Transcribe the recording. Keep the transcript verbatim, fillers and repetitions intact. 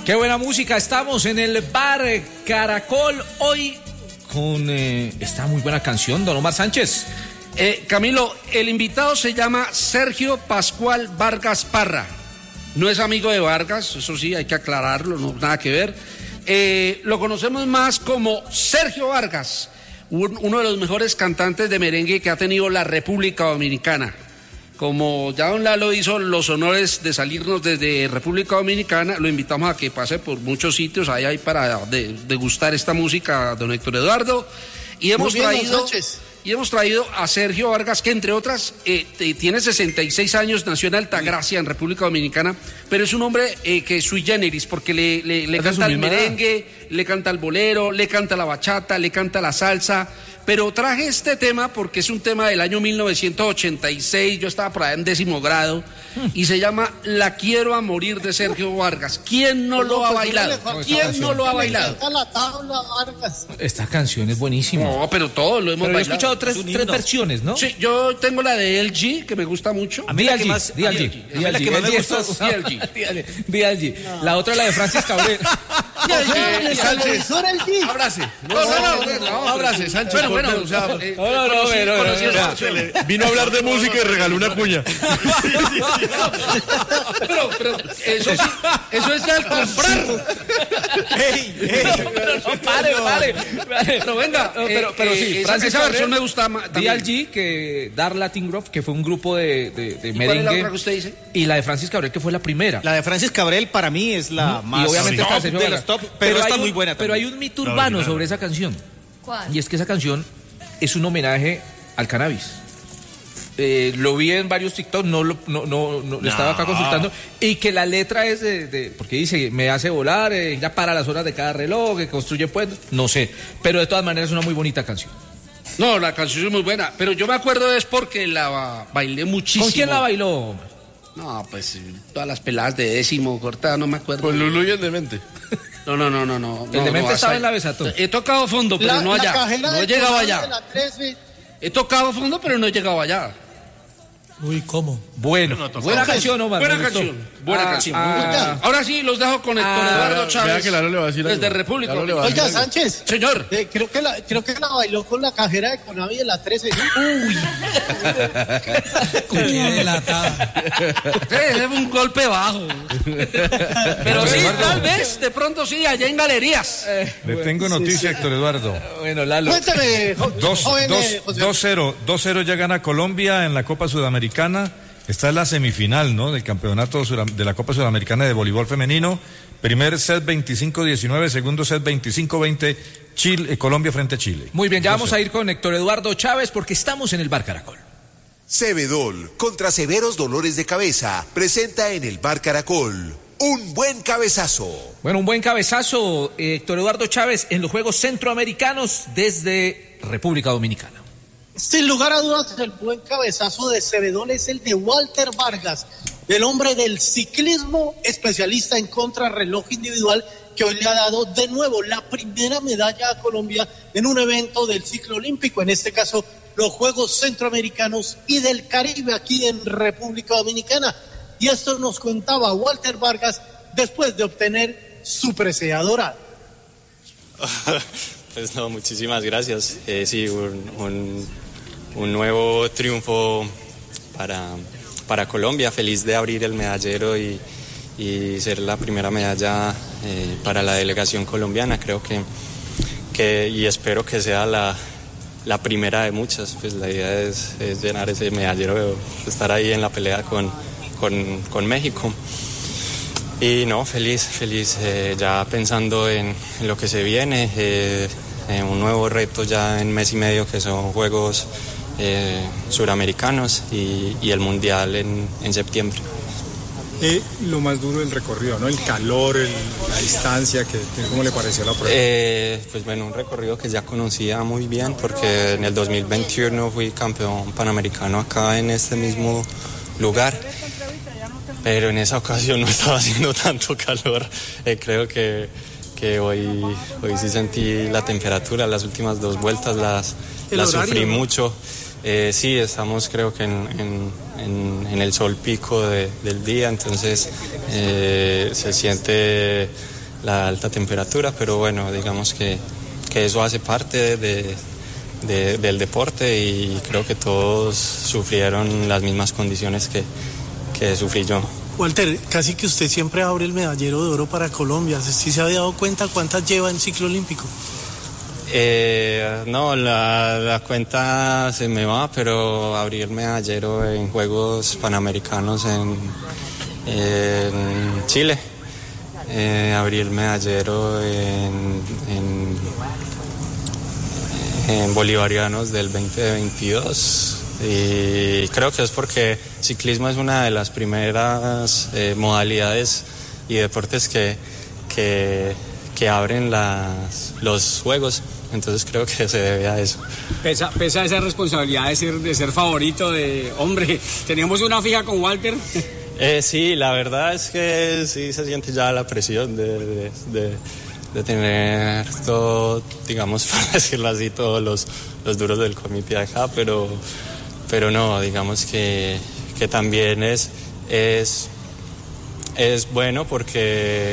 Qué buena música, estamos en el Bar Caracol hoy con eh, esta muy buena canción, don Omar Sánchez. Eh, Camilo, el invitado se llama Sergio Pascual Vargas Parra. No es amigo de Vargas, eso sí, hay que aclararlo, no nada que ver. Eh, lo conocemos más como Sergio Vargas, un, uno de los mejores cantantes de merengue que ha tenido la República Dominicana. Como ya don Lalo hizo los honores de salirnos desde República Dominicana, lo invitamos a que pase por muchos sitios ahí, ahí para de, degustar esta música, don Héctor Eduardo. Y hemos Muy bien, traído... don Sánchez. Y hemos traído a Sergio Vargas, que entre otras eh, tiene sesenta y seis años, nació en Altagracia, en República Dominicana, pero es un hombre eh, que es sui generis, porque le, le, le canta el merengue, le canta el bolero, le canta la bachata, le canta la salsa. Pero traje este tema porque es un tema del año mil novecientos ochenta y seis, yo estaba por allá en décimo grado, y se llama La Quiero a Morir de Sergio Vargas. ¿Quién no lo ha bailado? ¿Quién no lo ha bailado? La tabla, Vargas. Esta canción es buenísima. No, pero todos lo hemos Pero he bailado. escuchado tres, tres versiones, ¿no? Sí, yo tengo la de L G, que me gusta mucho. A mí la que más, D L G, a mí la que más me gusta es D L G. D L G. La otra es la de Francis Cabrera. Sánchez. Abrace. No, no, no, no, Abrace, Sánchez. Bueno, bueno, o sea, eh, No, no, no, conocí- no, no, conocí no, a no, Sánchez. vino a hablar de música y regaló una cuña. Pero, pero, eso sí, eso es al comprar. ¡Ey, ey! No, pare, pare, pare. Pero venga, No, pero, eh, pero eh, sí, esa, Francis esa versión Cabrera, me gusta más D también. L G, que Dar Latin Grove, que fue un grupo de, de, de ¿Y cuál es la merengue. otra que usted dice? Y la de Francis Cabrera, que fue la primera. La de Francis Cabrel para mí es la Y más obviamente top está Sergio de Vargas. las top, pero, está hay muy un- buena Pero hay también. un mito La urbano original. sobre esa canción. ¿Cuál? Y es que esa canción es un homenaje al cannabis. Eh, lo vi en varios TikTok, no lo no, no, no, lo estaba acá consultando, y que la letra es de, de- porque dice, me hace volar, eh, ya para las horas de cada reloj, que construye puentes, no sé, pero de todas maneras es una muy bonita canción. No, la canción es muy buena, pero yo me acuerdo es porque la ba- bailé muchísimo. ¿Con quién la bailó, Omar? No, pues todas las peladas de décimo, cortada, no me acuerdo. Con Lulu y el demente. No, no, no, no, no. El no, demente no, estaba hasta- en la Besatón. He tocado fondo, pero La, no la allá. cajera No he de llegado Colombia allá. de la trece. He tocado fondo, pero no he llegado allá. Uy, ¿cómo? Bueno, buena Ok, canción, Omar. Buena me gustó. canción. Buena Ah, canción. ah, muy buena. Ahora sí, los dejo con Héctor Ah, Eduardo vea Chávez. que Lalo le va a decir algo. Desde República. Lalo le va a decir Oiga, algo. Sánchez. Señor. Eh, creo, que la, creo que la bailó con la cajera de Conavi de la trece. Tiene delatada. Ese es un golpe bajo. Pero sí, tal vez, de pronto sí, allá en galerías. Le tengo noticia, Héctor Eduardo. Bueno, Lalo. Cuéntame, jo- Dos- joven dos- eh, José. dos cero dos cero ya gana Colombia en la Copa Sudamericana. Esta es la semifinal, ¿no? Del campeonato sudam- de la Copa Sudamericana de voleibol femenino. Primer set veinticinco diecinueve, segundo set veinticinco veinte, Chile, eh, Colombia frente a Chile. Muy bien, ya vamos a ir con Héctor Eduardo Chávez porque estamos en el Bar Caracol. Cebedol, contra severos dolores de cabeza, presenta en el Bar Caracol un buen cabezazo. Bueno, un buen cabezazo, eh, Héctor Eduardo Chávez, en los Juegos Centroamericanos desde República Dominicana. Sin lugar a dudas, el buen cabezazo de Cebedol es el de Walter Vargas, el hombre del ciclismo, especialista en contrarreloj individual, que hoy le ha dado de nuevo la primera medalla a Colombia en un evento del ciclo olímpico, en este caso los Juegos Centroamericanos y del Caribe aquí en República Dominicana. Y esto nos contaba Walter Vargas después de obtener su presea dorada. Pues no, muchísimas gracias. Eh, sí, un, un, un nuevo triunfo para, para Colombia. Feliz de abrir el medallero y, y ser la primera medalla eh, para la delegación colombiana. Creo que, que y espero que sea la, la primera de muchas. Pues la idea es, es llenar ese medallero, estar ahí en la pelea con, con, con México. Y no, feliz, feliz, eh, ya pensando en, en lo que se viene, eh, en un nuevo reto ya en mes y medio que son Juegos eh, Suramericanos y, y el Mundial en, en septiembre. Eh, lo más duro del recorrido, ¿no? El calor, el- la distancia, que, que- ¿cómo le pareció la prueba? Eh, pues bueno, un recorrido que ya conocía muy bien porque en el dos mil veintiuno fui campeón panamericano acá en este mismo lugar. Pero en esa ocasión no estaba haciendo tanto calor. Eh, creo que, que hoy, hoy sí sentí la temperatura. Las últimas dos vueltas las, El las horario, sufrí ¿no? mucho. eh, sí, estamos creo que en, en, en, en el sol pico de, del día, entonces eh, se siente la alta temperatura, pero bueno, digamos que, que eso hace parte de, de, del deporte y creo que todos sufrieron las mismas condiciones que, que sufrí yo. Walter, casi que usted siempre abre el medallero de oro para Colombia. ¿Sí se había dado cuenta cuántas lleva en ciclo olímpico? Eh, no, la, la cuenta se me va, pero abrí el medallero en Juegos Panamericanos en, en Chile. Eh, abrí el medallero en, en, en Bolivarianos del veinte veintidós. Y creo que es porque ciclismo es una de las primeras eh, modalidades y deportes que, que, que abren las, los juegos, entonces creo que se debe a eso. Pesa, pesa esa responsabilidad de ser, de ser favorito, de hombre, tenemos una fija con Walter. Eh, sí, la verdad es que sí se siente ya la presión de, de, de, de tener todo, digamos, para decirlo así, todos los, los duros del comité acá, pero... Pero no, digamos que, que también es, es, es bueno porque